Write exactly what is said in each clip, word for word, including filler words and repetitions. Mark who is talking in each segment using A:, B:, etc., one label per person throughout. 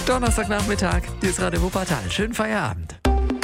A: Donnerstagnachmittag, hier ist Radio Wuppertal. Schönen Feierabend.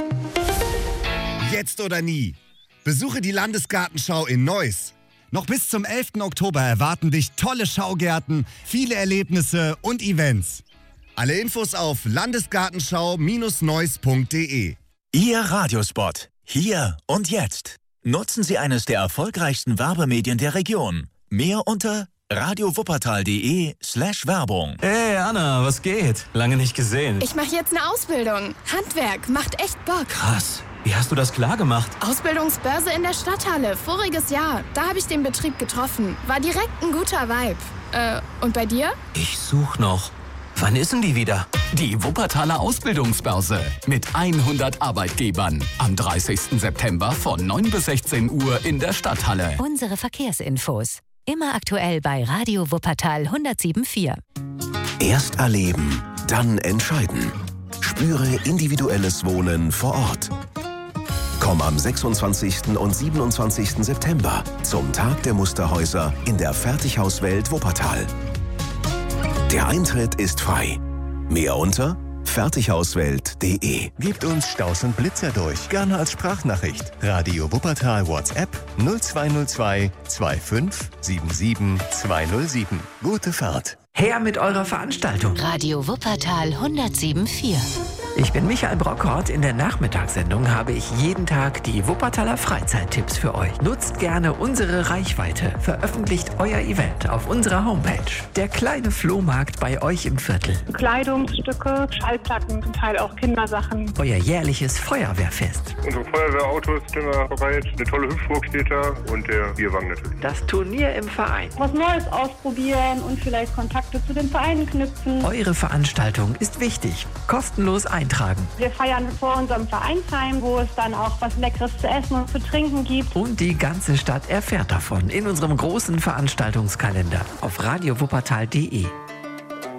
B: Jetzt oder nie. Besuche die Landesgartenschau in Neuss. Noch bis zum elften Oktober erwarten dich tolle Schaugärten, viele Erlebnisse und Events. Alle Infos auf landesgartenschau Bindestrich neuss punkt de.
C: Ihr Radiospot. Hier und jetzt. Nutzen Sie eines der erfolgreichsten Werbemedien der Region. Mehr unter radiowuppertal.de slash Werbung.
D: Hey Anna, was geht? Lange nicht gesehen.
E: Ich mache jetzt eine Ausbildung. Handwerk macht echt Bock.
D: Krass. Wie hast du das klar gemacht?
E: Ausbildungsbörse in der Stadthalle, voriges Jahr. Da habe ich den Betrieb getroffen. War direkt ein guter Vibe. Äh, und bei dir?
D: Ich such noch. Wann ist denn die wieder?
F: Die Wuppertaler Ausbildungsbörse mit hundert Arbeitgebern. Am dreißigsten September von neun bis sechzehn Uhr in der Stadthalle.
G: Unsere Verkehrsinfos. Immer aktuell bei Radio Wuppertal hundertsieben Komma vier.
H: Erst erleben, dann entscheiden. Spüre individuelles Wohnen vor Ort. Komm am sechsundzwanzigsten und siebenundzwanzigsten September zum Tag der Musterhäuser in der Fertighauswelt Wuppertal. Der Eintritt ist frei. Mehr unter fertighauswelt punkt de.
I: Gebt uns Staus und Blitzer durch, gerne als Sprachnachricht. Radio Wuppertal WhatsApp null zwei null zwei zwei fünf sieben sieben zwei null sieben. Gute Fahrt.
A: Her mit eurer Veranstaltung.
G: Radio Wuppertal hundertsieben Komma vier.
A: Ich bin Michael Brockhort. In der Nachmittagssendung habe ich jeden Tag die Wuppertaler Freizeittipps für euch. Nutzt gerne unsere Reichweite. Veröffentlicht euer Event auf unserer Homepage. Der kleine Flohmarkt bei euch im Viertel.
J: Kleidungsstücke, Schallplatten, zum Teil auch Kindersachen.
A: Euer jährliches Feuerwehrfest.
K: Unsere Feuerwehrautos sind immer bereit. Eine tolle Hüpfburg steht da und der Bierwagen natürlich.
A: Das Turnier im Verein.
J: Was Neues ausprobieren und vielleicht Kontakte zu den Vereinen knüpfen.
A: Eure Veranstaltung ist wichtig. Kostenlos eintragen.
J: Wir feiern vor unserem Vereinsheim, wo es dann auch was Leckeres zu essen und zu trinken gibt.
A: Und die ganze Stadt erfährt davon in unserem großen Veranstaltungskalender auf radiowuppertal punkt de.